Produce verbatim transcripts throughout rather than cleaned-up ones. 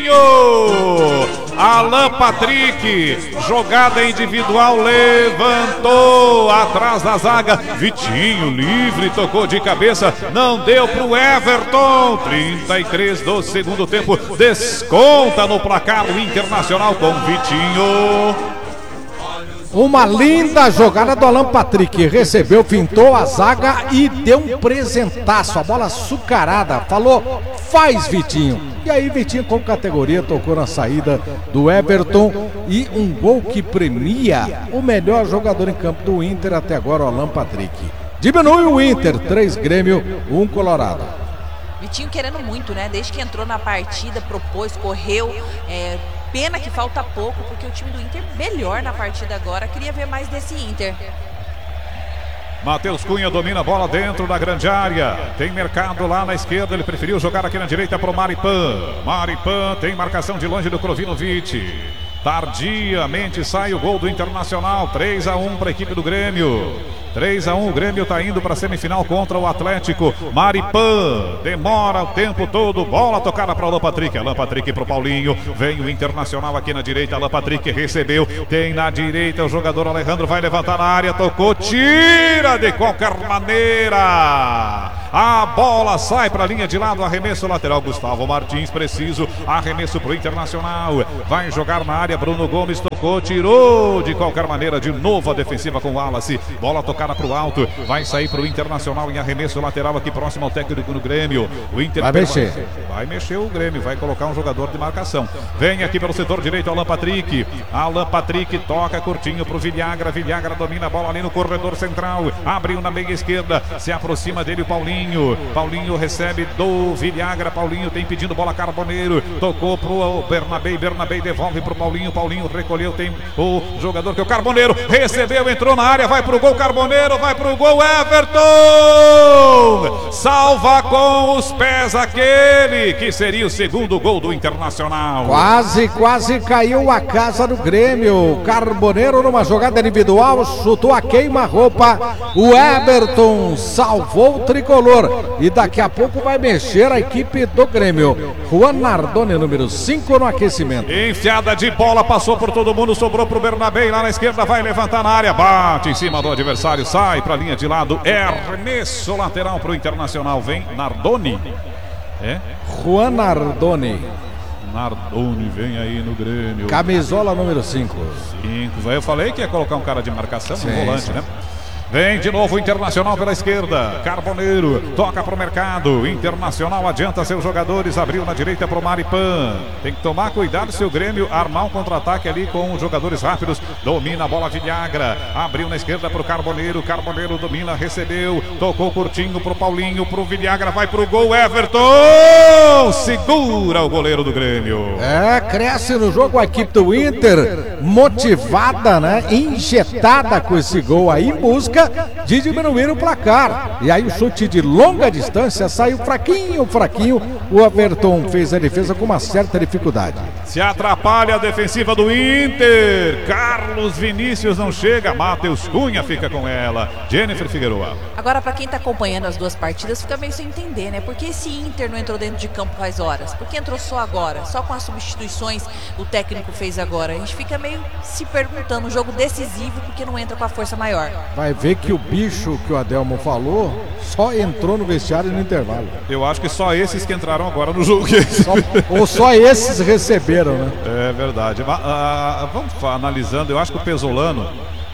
Alan Patrick, jogada individual, levantou atrás da zaga. Vitinho livre, tocou de cabeça, não deu pro Everton. trinta e três do segundo tempo, desconta no placar o Internacional com Vitinho. Uma linda jogada do Alan Patrick, recebeu, fintou a zaga e deu um presentaço, a bola açucarada, falou, faz Vitinho. E aí Vitinho com categoria tocou na saída do Everton e um gol que premia o melhor jogador em campo do Inter até agora, o Alan Patrick. Diminui o Inter, três Grêmio, um Colorado. Vitinho querendo muito, né? Desde que entrou na partida, propôs, correu, é... Pena que falta pouco, porque o time do Inter melhor na partida agora. Queria ver mais desse Inter. Matheus Cunha domina a bola dentro da grande área. Tem mercado lá na esquerda. Ele preferiu jogar aqui na direita para o Maripan. Maripan tem marcação de longe do Krovinovic. Tardiamente sai o gol do Internacional. três a um para a equipe do Grêmio. três a um, o Grêmio está indo para a semifinal contra o Atlético. Maripan demora o tempo todo. Bola tocada para o Alan Patrick. Alan Patrick para o Paulinho. Vem o Internacional aqui na direita. Alan Patrick recebeu. Tem na direita o jogador Alejandro. Vai levantar na área. Tocou. Tira de qualquer maneira. A bola sai para a linha de lado. Arremesso lateral. Gustavo Martins preciso. Arremesso para o Internacional. Vai jogar na área. Bruno Gomes tocou. Tirou de qualquer maneira. De novo a defensiva com o Wallace. Bola tocada para o alto. Vai sair para o Internacional em arremesso lateral aqui próximo ao técnico do Grêmio. O Inter vai mexer. Vai mexer o Grêmio. Vai colocar um jogador de marcação. Vem aqui pelo setor direito Alan Patrick. Alan Patrick toca curtinho para o Villagra. Villagra domina a bola ali no corredor central. Abriu na meia esquerda. Se aproxima dele o Paulinho. Paulinho recebe do Villagra. Paulinho tem pedindo bola Carboneiro. Tocou pro Bernabé. Bernabé devolve pro Paulinho. Paulinho recolheu. Tem o jogador que é o Carboneiro. Recebeu, entrou na área. Vai pro gol Carboneiro. Vai pro gol Everton. Salva com os pés aquele que seria o segundo gol do Internacional. Quase, quase caiu a casa do Grêmio. Carboneiro numa jogada individual. Chutou a queima-roupa. O Everton salvou o tricolor. E daqui a pouco vai mexer a equipe do Grêmio. Juan Nardoni, número cinco no aquecimento. Enfiada de bola, passou por todo mundo, sobrou pro Bernabé. Lá na esquerda vai levantar na área, bate em cima do adversário, sai pra linha de lado. É arremesso lateral pro Internacional. Vem Nardoni. É? Juan Nardoni. Nardoni vem aí no Grêmio. Camisola número cinco. cinco. Eu falei que ia colocar um cara de marcação, sim, um volante, sim. né? Vem de novo o Internacional pela esquerda. Carboneiro toca pro mercado. Internacional adianta seus jogadores. Abriu na direita pro Maripan. Tem que tomar cuidado se o Grêmio armar um contra-ataque ali com os jogadores rápidos. Domina a bola Villagra. Abriu na esquerda pro Carboneiro. Carboneiro domina, recebeu. Tocou curtinho pro Paulinho. Pro Villagra. Vai pro gol Everton. Segura o goleiro do Grêmio. É, cresce no jogo a equipe do Inter. Motivada, né? Injetada com esse gol aí em busca de diminuir o placar. E aí o chute de longa distância saiu fraquinho, fraquinho. O Everton fez a defesa com uma certa dificuldade. Se atrapalha a defensiva do Inter. Carlos Vinícius não chega. Matheus Cunha fica com ela. Jennifer Figueroa. Agora, para quem tá acompanhando as duas partidas, fica meio sem entender, né? Por que esse Inter não entrou dentro de campo faz horas? Por que entrou só agora? Só com as substituições o técnico fez agora. A gente fica meio se perguntando, um jogo decisivo, por que não entra com a força maior? Vai ver que o bicho que o Adelmo falou só entrou no vestiário no intervalo. Eu acho que só esses que entraram agora no jogo. Só, ou só esses receberam, né? É verdade. Ah, vamos analisando. Eu acho que o Pesolano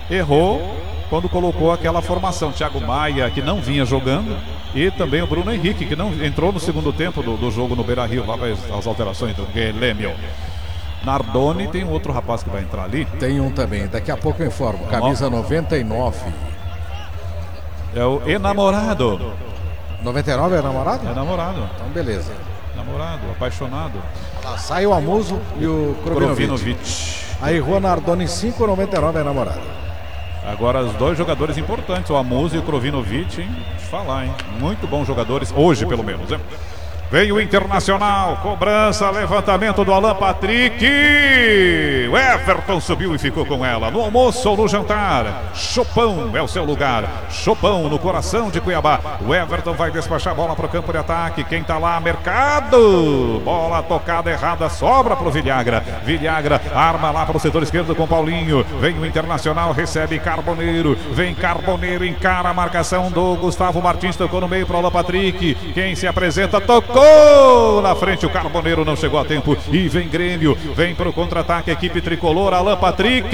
errou quando colocou aquela formação. Thiago Maia, que não vinha jogando, e também o Bruno Henrique, que não entrou no segundo tempo do, do jogo no Beira-Rio. Lá vai as alterações do Grêmio. Nardoni, tem um outro rapaz que vai entrar ali. Tem um também, daqui a pouco eu informo. Camisa noventa e nove. É o enamorado. noventa e nove é namorado? É namorado. Então beleza. Namorado, apaixonado. Lá sai o Amuso e o Krovinovic. Krovinovic. Aí Juan Nardoni cinco, noventa e nove é namorado. Agora os dois jogadores importantes, o Amuso e o Krovinovic, hein? Deixa eu falar, hein? Muito bons jogadores, hoje pelo menos, hein? Vem o Internacional, cobrança, levantamento do Alan Patrick. O Everton subiu e ficou com ela. No almoço ou no jantar, Chopão é o seu lugar. Chopão no coração de Cuiabá. O Everton vai despachar a bola para o campo de ataque. Quem tá lá? Mercado. Bola tocada errada, sobra pro Villagra. Villagra arma lá para o setor esquerdo com Paulinho. Vem o Internacional, recebe Carboneiro. Vem Carboneiro, encara a marcação do Gustavo Martins. Tocou no meio para o Alan Patrick. Quem se apresenta? Tocou na frente, o Carboneiro não chegou a tempo. E vem Grêmio, vem para o contra-ataque, equipe tricolor, Alan Patrick.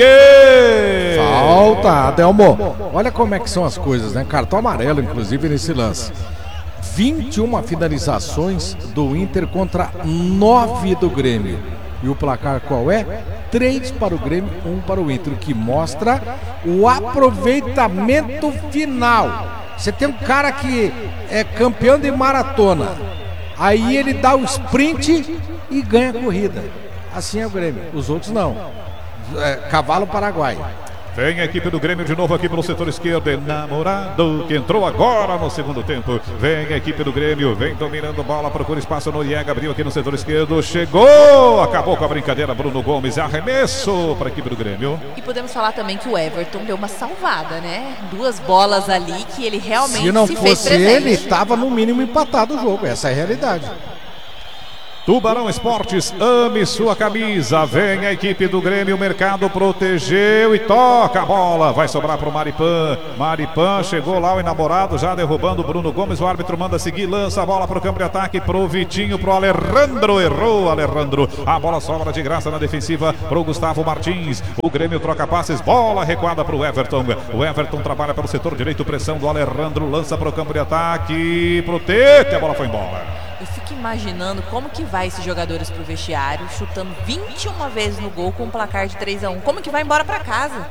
Falta, Adelmo. Olha como é que são as coisas, né? Cartão amarelo, inclusive, nesse lance. vinte e uma finalizações do Inter contra nove do Grêmio. E o placar qual é? três para o Grêmio, um para o Inter, o que mostra o aproveitamento final. Você tem um cara que é campeão de maratona, aí ele dá o sprint e ganha a corrida. Assim é o Grêmio, os outros não. É, cavalo paraguai. Vem a equipe do Grêmio de novo aqui pelo setor esquerdo. Enamorado, que entrou agora no segundo tempo. Vem a equipe do Grêmio, vem dominando bola, procura espaço. Noriega abriu aqui no setor esquerdo. Chegou, acabou com a brincadeira. Bruno Gomes, arremesso para a equipe do Grêmio. E podemos falar também que o Everton deu uma salvada, né? Duas bolas ali que ele realmente se não se fosse fez presente. ele, estava no mínimo empatado o jogo. Essa é a realidade. Tubarão Esportes, ame sua camisa. Vem a equipe do Grêmio, o mercado protegeu e toca a bola. Vai sobrar para o Maripan. Maripan chegou lá, o enamorado já derrubando o Bruno Gomes. O árbitro manda seguir, lança a bola para o campo de ataque, para o Vitinho, para o Alejandro. Errou, Alejandro. A bola sobra de graça na defensiva para o Gustavo Martins. O Grêmio troca passes, bola recuada para o Everton. O Everton trabalha pelo setor direito, pressão do Alejandro, lança para o campo de ataque, para o Tete, a bola foi embora. Eu fico imaginando como que vai esses jogadores pro vestiário, chutando vinte e uma vezes no gol com um placar de três a um. Como que vai embora pra casa?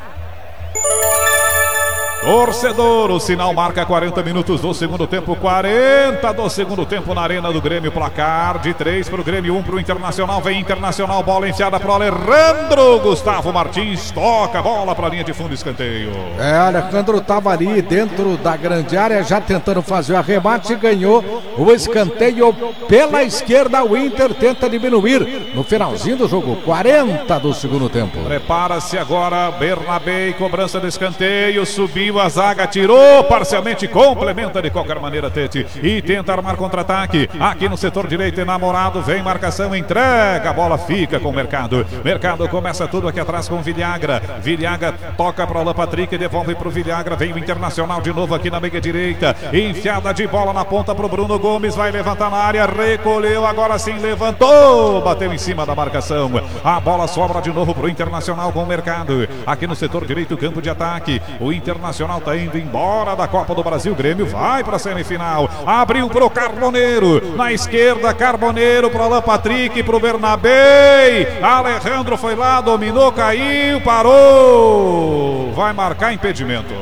Torcedor, o sinal marca quarenta minutos do segundo tempo, quarenta do segundo tempo na arena do Grêmio, placar de três para o Grêmio, um para o Internacional. Vem Internacional, bola enfiada para o Alejandro. Gustavo Martins toca a bola para a linha de fundo, escanteio. É, Alejandro estava ali dentro da grande área, já tentando fazer o arremate, ganhou o escanteio pela esquerda. O Inter tenta diminuir no finalzinho do jogo, quarenta do segundo tempo. Prepara-se agora Bernabé, cobrança do escanteio, subiu a zaga, tirou parcialmente, complementa de qualquer maneira Tete e tenta armar contra-ataque aqui no setor direito. Enamorado, vem marcação, entrega, a bola fica com o Mercado. Mercado começa tudo aqui atrás com o Villagra. Villagra toca para o Alan Patrick, devolve para o Villagra. Vem o Internacional de novo aqui na meia direita, enfiada de bola na ponta para o Bruno Gomes, vai levantar na área, recolheu, agora sim levantou, bateu em cima da marcação. A bola sobra de novo para o Internacional com o Mercado aqui no setor direito, campo de ataque. O Internacional está indo embora da Copa do Brasil. Grêmio vai para a semifinal. Abriu para o Carboneiro. Na esquerda, Carboneiro para o Alan Patrick, para o Bernabé. Alejandro foi lá, dominou, caiu, parou. Vai marcar impedimento.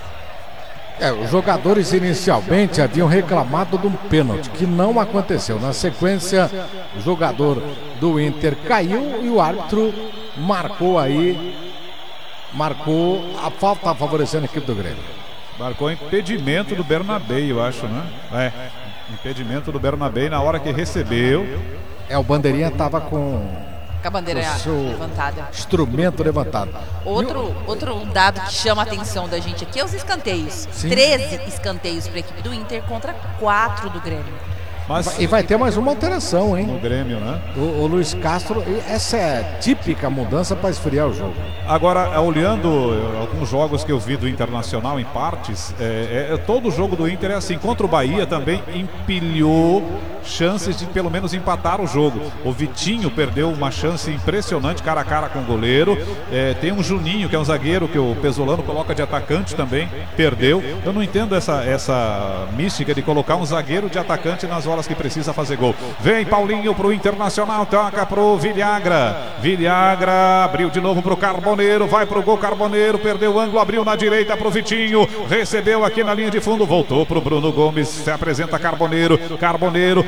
É, os jogadores inicialmente haviam reclamado de um pênalti que não aconteceu. Na sequência, o jogador do Inter caiu e o árbitro marcou aí. Marcou a falta favorecendo a equipe do Grêmio. Marcou impedimento do Bernabé, eu acho, né? É, impedimento do Bernabé na hora que recebeu. É, o bandeirinha estava com... Com a bandeira levantada. Instrumento levantado. Outro, outro dado que chama a atenção da gente aqui é os escanteios. Sim. treze escanteios para a equipe do Inter contra quatro do Grêmio. Mas, e vai ter mais uma alteração, hein? No Grêmio, né? O, o Luiz Castro, essa é típica mudança para esfriar o jogo. Agora, olhando alguns jogos que eu vi do Internacional em partes, é, é, todo jogo do Inter é assim. Contra o Bahia também empilhou chances de pelo menos empatar o jogo. O Vitinho perdeu uma chance impressionante cara a cara com o goleiro. É, tem um Juninho, que é um zagueiro que o Pesolano coloca de atacante também, perdeu. Eu não entendo essa, essa mística de colocar um zagueiro de atacante nas horas que precisa fazer gol. Vem Paulinho pro Internacional, toca pro Villagra. Villagra abriu de novo pro Carboneiro, vai pro gol Carboneiro, perdeu o ângulo, abriu na direita pro Vitinho, recebeu aqui na linha de fundo, voltou pro Bruno Gomes, se apresenta Carboneiro, Carboneiro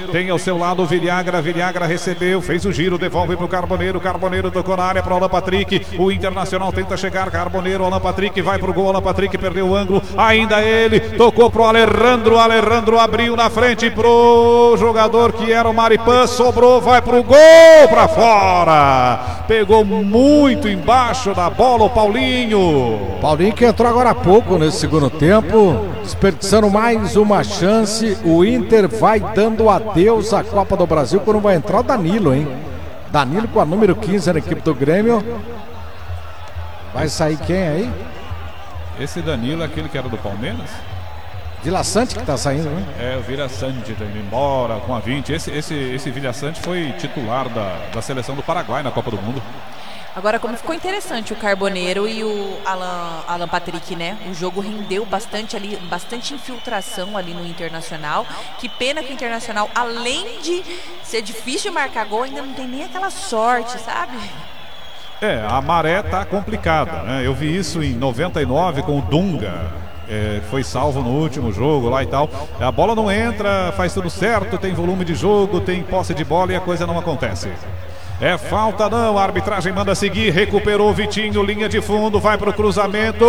tem ao seu lado o Villagra, Villagra recebeu, fez o giro, devolve pro Carboneiro, Carboneiro tocou na área para o Alan Patrick, o Internacional tenta chegar, Carboneiro, Alan Patrick vai pro gol, Alan Patrick perdeu o ângulo, ainda ele, tocou pro Alejandro, Alejandro abriu na frente pro jogador que era o Maripan, sobrou, vai pro gol, pra fora, pegou muito embaixo da bola o Paulinho. Paulinho que entrou agora há pouco nesse segundo tempo, desperdiçando mais uma chance. O Inter vai dando adeus à Copa do Brasil quando vai entrar o Danilo, hein? Danilo com a número quinze na equipe do Grêmio. Vai sair quem aí? Esse Danilo é aquele que era do Palmeiras? Vila Sante que tá saindo, né? É, o Vila Sante tá indo embora com a vinte. Esse, esse, esse Vila Sante foi titular da, da seleção do Paraguai na Copa do Mundo. Agora, como ficou interessante o Carboneiro e o Alan, Alan Patrick, né? O jogo rendeu bastante ali, bastante infiltração ali no Internacional. Que pena que o Internacional, além de ser difícil de marcar gol, ainda não tem nem aquela sorte, sabe? É, a maré tá complicada, né? Eu vi isso em noventa e nove com o Dunga. É, foi salvo no último jogo lá e tal. A bola não entra, faz tudo certo, tem volume de jogo, tem posse de bola e a coisa não acontece. É falta não, a arbitragem manda seguir, recuperou o Vitinho, linha de fundo, vai pro cruzamento,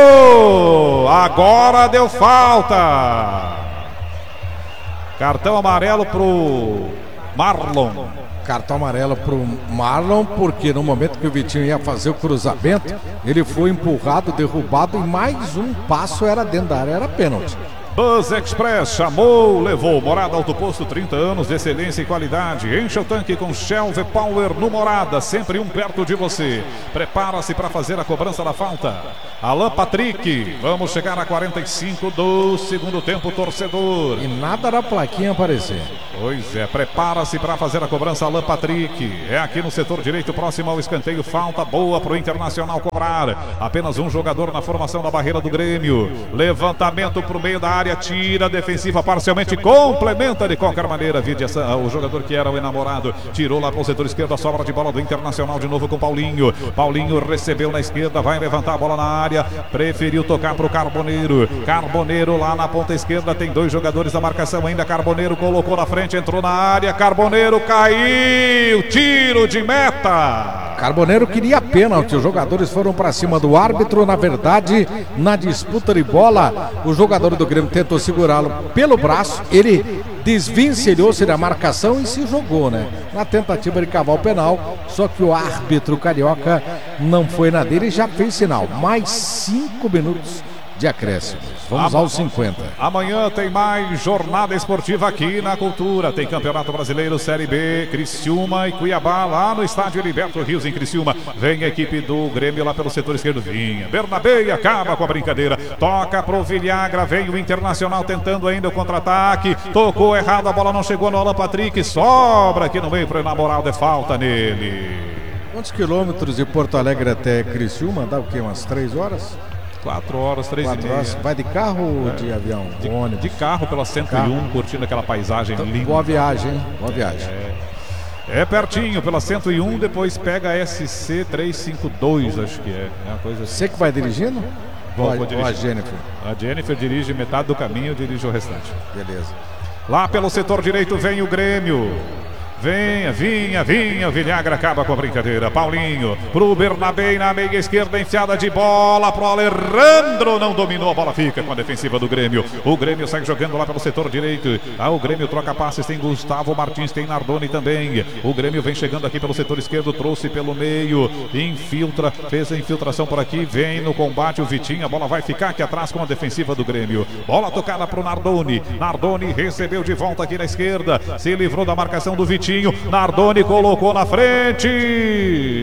agora deu falta. Cartão amarelo pro Marlon. Cartão amarelo pro Marlon, porque no momento que o Vitinho ia fazer o cruzamento, ele foi empurrado, derrubado e mais um passo era dentro da área, era pênalti. Bus Express chamou, levou. Morada Alto Posto, trinta anos de excelência e qualidade. Encha o tanque com Shell V-Power no Morada, sempre um perto de você. Prepara-se para fazer a cobrança da falta. Alan Patrick, vamos chegar a quarenta e cinco do segundo tempo, torcedor. E nada da plaquinha aparecer. Pois é, prepara-se para fazer a cobrança, Alan Patrick. É aqui no setor direito, próximo ao escanteio. Falta boa para o Internacional cobrar. Apenas um jogador na formação da barreira do Grêmio. Levantamento para o meio da área, tira a defensiva parcialmente, complementa de qualquer maneira. Vide essa, o jogador que era o enamorado, tirou lá para o setor esquerdo, a sobra de bola do Internacional de novo com Paulinho. Paulinho recebeu na esquerda, vai levantar a bola na área, preferiu tocar para o Carboneiro. Carboneiro lá na ponta esquerda, tem dois jogadores da marcação ainda. Carboneiro colocou na frente, entrou na área, Carboneiro caiu, tiro de meta. Carboneiro queria pênalti, os jogadores foram para cima do árbitro. Na verdade, na disputa de bola, o jogador do Grêmio tentou segurá-lo pelo braço, ele desvencilhou-se da marcação e se jogou, né? Na tentativa de cavar o penal, só que o árbitro carioca não foi na dele e já fez sinal. Mais cinco minutos de acréscimo. Vamos aos cinquenta. Amanhã tem mais jornada esportiva aqui na Cultura. Tem Campeonato Brasileiro, Série B, Criciúma e Cuiabá, lá no estádio Heriberto Rios, em Criciúma. Vem a equipe do Grêmio lá pelo setor esquerdo. Vinha Bernabé, acaba com a brincadeira. Toca pro Villagra, vem o Internacional tentando ainda o contra-ataque. Tocou errado, a bola não chegou no Alan Patrick. Sobra aqui no meio pro enamorado, é falta nele. Quantos quilômetros de Porto Alegre até Criciúma? Dá o quê? Umas três horas? Quatro horas, três e meia. Horas. Vai de carro ou é. de avião? De, ônibus? de carro pela cento e um, carro. Curtindo aquela paisagem então, linda. Boa viagem, hein? Boa viagem. É, é pertinho, pela cento e um, depois pega a S C trezentos e cinquenta e dois, acho que é. É uma coisa assim. Você que vai dirigindo? Vou, ou, vou dirigir. Ou a Jennifer? A Jennifer dirige metade do caminho, eu dirijo o restante. Beleza. Lá pelo setor direito vem o Grêmio. Venha, vinha, vinha, o Villagra acaba com a brincadeira. Paulinho, pro Bernabé na meia esquerda, enfiada de bola pro Alejandro, não dominou, a bola fica com a defensiva do Grêmio. O Grêmio sai jogando lá pelo setor direito. Ah, o Grêmio troca passes, tem Gustavo Martins, tem Nardoni também. O Grêmio vem chegando aqui pelo setor esquerdo, trouxe pelo meio, infiltra, fez a infiltração por aqui, vem no combate o Vitinho, a bola vai ficar aqui atrás com a defensiva do Grêmio. Bola tocada pro Nardoni, Nardoni recebeu de volta aqui na esquerda, se livrou da marcação do Vitinho. Nardoni colocou na frente.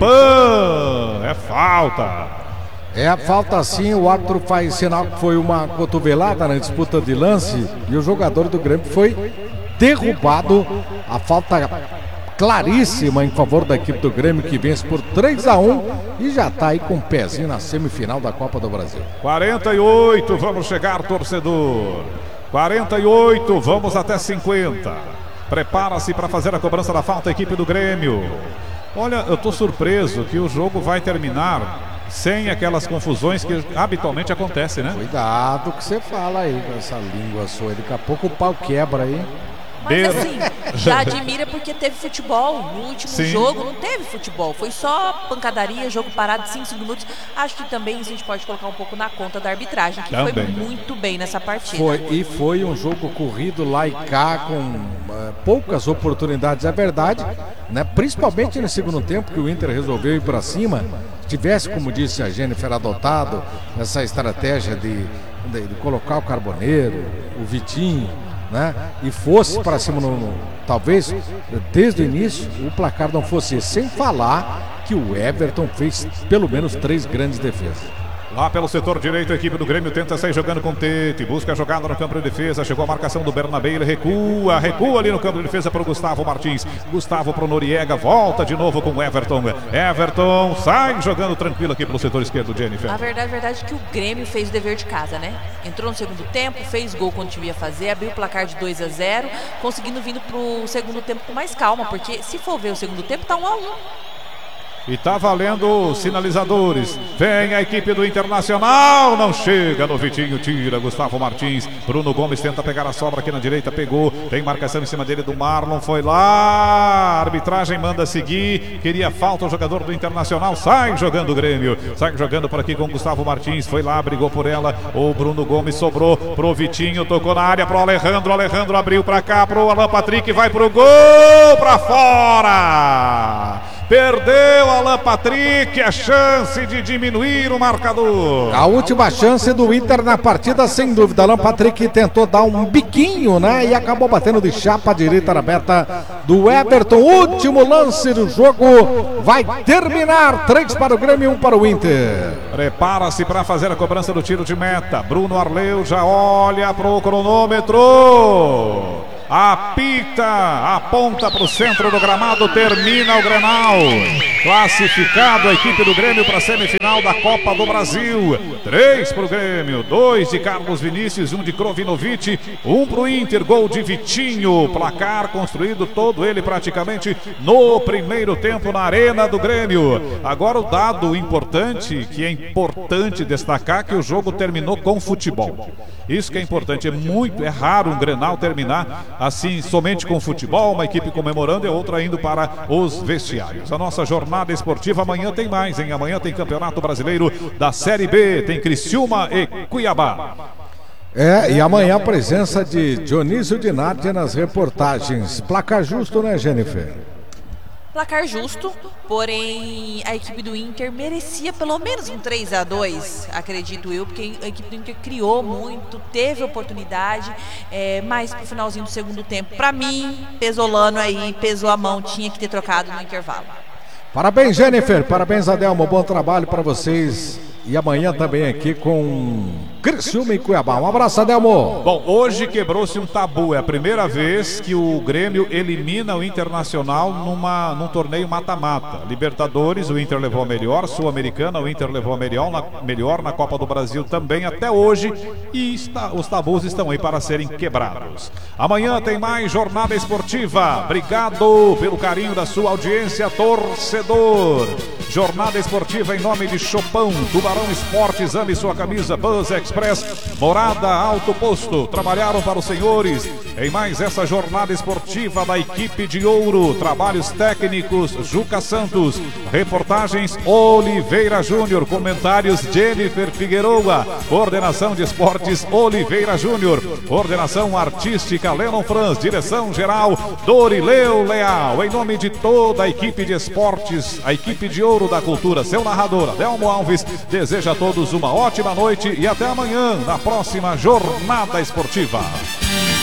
Maripan, é falta. É a falta sim, o árbitro faz sinal que foi uma cotovelada na disputa de lance e o jogador do Grêmio foi derrubado. A falta claríssima em favor da equipe do Grêmio, que vence por três a um e já está aí com um pezinho na semifinal da Copa do Brasil. quarenta e oito, vamos chegar, torcedor. quarenta e oito, vamos até cinquenta. Prepara-se para fazer a cobrança da falta a equipe do Grêmio. Olha, eu estou surpreso que o jogo vai terminar sem aquelas confusões que habitualmente acontecem, né? Cuidado que você fala aí com essa língua sua. Daqui a pouco o pau quebra aí. Mas Ber... assim, já admira porque teve futebol. No último Sim. jogo não teve futebol. Foi só pancadaria, jogo parado de cinco minutos. Acho que também isso a gente pode colocar um pouco na conta da arbitragem, que também. foi muito bem nessa partida. Foi, e foi um jogo corrido lá e cá, com uh, poucas oportunidades, é verdade, né? Principalmente no segundo tempo, que o Inter resolveu ir para cima. Tivesse, como disse a Jennifer, adotado essa estratégia de, de, de colocar o Carboneiro, o Vitinho, né? E fosse para cima, no, no, talvez desde o início o placar não fosse esse. Sem falar que o Everton fez pelo menos três grandes defesas. Lá pelo setor direito, a equipe do Grêmio tenta sair jogando com Tete, busca a jogada no campo de defesa, chegou a marcação do Bernabé, ele recua, recua ali no campo de defesa para o Gustavo Martins, Gustavo pro Noriega, volta de novo com o Everton, Everton sai jogando tranquilo aqui pelo setor esquerdo, Jennifer. A verdade, a verdade é que o Grêmio fez o dever de casa, né? Entrou no segundo tempo, fez gol quando devia fazer, abriu o placar de dois a zero, conseguindo vindo pro segundo tempo com mais calma, porque se for ver o segundo tempo, tá um a um. E tá valendo os sinalizadores. Vem a equipe do Internacional. Não chega no Vitinho. Tira Gustavo Martins. Bruno Gomes tenta pegar a sobra aqui na direita. Pegou. Tem marcação em cima dele do Marlon. Foi lá. A arbitragem manda seguir. Queria falta o jogador do Internacional. Sai jogando o Grêmio. Sai jogando por aqui com Gustavo Martins. Foi lá, brigou por ela. O Bruno Gomes sobrou pro Vitinho. Tocou na área pro Alejandro. Alejandro abriu pra cá pro Alan Patrick. Vai pro gol. Pra fora. Perdeu Alan Patrick, a chance de diminuir o marcador. A última chance do Inter na partida, sem dúvida. Alan Patrick tentou dar um biquinho, né? E acabou batendo de chapa direita na meta do Everton. Último lance do jogo. Vai terminar. Três para o Grêmio, um para o Inter. Prepara-se para fazer a cobrança do tiro de meta. Bruno Arleu já olha pro cronômetro. Apita, aponta para o centro do gramado, termina o Grenal. Classificado a equipe do Grêmio para a semifinal da Copa do Brasil. Três para o Grêmio, dois de Carlos Vinícius, um de Krovinovic, um para o Inter, gol de Vitinho. Placar construído todo ele praticamente no primeiro tempo na arena do Grêmio. Agora o dado importante, que é importante destacar, que o jogo terminou com futebol. Isso que é importante, é muito, é raro um Grenal terminar assim, somente com futebol, uma equipe comemorando e outra indo para os vestiários. A nossa jornada esportiva amanhã tem mais, hein? Amanhã tem Campeonato Brasileiro da Série B, tem Criciúma e Cuiabá. É, e amanhã a presença de Dionísio Dinardi nas reportagens. Placar justo, né, Jennifer? Placar justo, porém a equipe do Inter merecia pelo menos um três a dois, acredito eu, porque a equipe do Inter criou muito, teve oportunidade, é, mas pro finalzinho do segundo tempo, pra mim, Pesolano aí, pesou a mão, tinha que ter trocado no intervalo. Parabéns, Jennifer, parabéns, Adelmo, bom trabalho para vocês. E amanhã também aqui com Criciúma e Cuiabá. Um abraço, Adelmo. Bom, hoje quebrou-se um tabu. É a primeira vez que o Grêmio elimina o Internacional numa, num torneio mata-mata. Libertadores, o Inter levou a melhor. Sul-Americana, o Inter levou a melhor na, melhor na Copa do Brasil também até hoje. E está, os tabus estão aí para serem quebrados. Amanhã tem mais Jornada Esportiva. Obrigado pelo carinho da sua audiência, torcedor. Jornada Esportiva em nome de Chopão, Tubarão Esportes, ame sua camisa, Buzz Express, Morada Alto Posto, trabalharam para os senhores em mais essa jornada esportiva da equipe de ouro. Trabalhos técnicos, Juca Santos, reportagens Oliveira Júnior, comentários Jennifer Figueroa, coordenação de esportes Oliveira Júnior, coordenação artística Lennon Franz, direção geral Dorileu Leal. Em nome de toda a equipe de esportes, a equipe de ouro da cultura, seu narrador Adelmo Alves deseja a todos uma ótima noite e até amanhã na próxima Jornada Esportiva.